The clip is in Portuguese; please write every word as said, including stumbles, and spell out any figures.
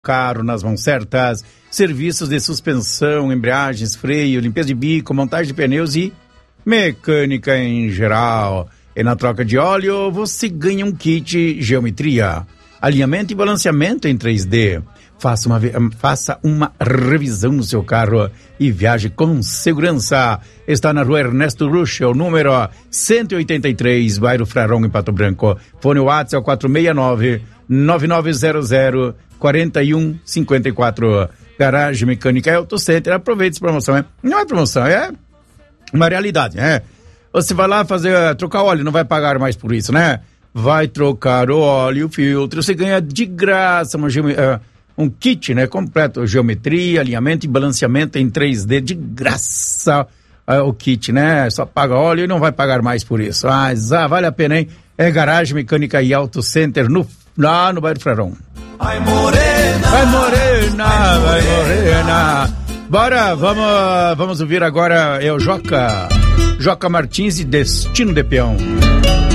Carro nas mãos certas, serviços de suspensão, embreagens, freio, limpeza de bico, montagem de pneus e mecânica em geral. E na troca de óleo você ganha um kit geometria, alinhamento e balanceamento em três D. Faça uma, faça uma revisão no seu carro e viaje com segurança. Está na rua Ernesto Ruschel, número cento e oitenta e três, bairro Frarão, em Pato Branco. Fone WhatsApp é o quatro seis nove, nove nove zero zero, quatro um cinco quatro. Garagem Mecânica Auto Center. Aproveite essa promoção. É? Não é promoção, é uma realidade. É? Você vai lá fazer, trocar óleo, não vai pagar mais por isso, né? Vai trocar o óleo, o filtro, você ganha de graça uma uh, um kit, né, completo, geometria, alinhamento e balanceamento em três D, de graça, uh, o kit, né, só paga óleo e não vai pagar mais por isso. Mas, ah, vale a pena, hein? É Garagem Mecânica e Auto Center, no, lá no bairro Frarão. Vai morena, vai morena, vai morena. Bora, vamos, vamos ouvir agora, é o Joca, Joca Martins e Destino de Peão.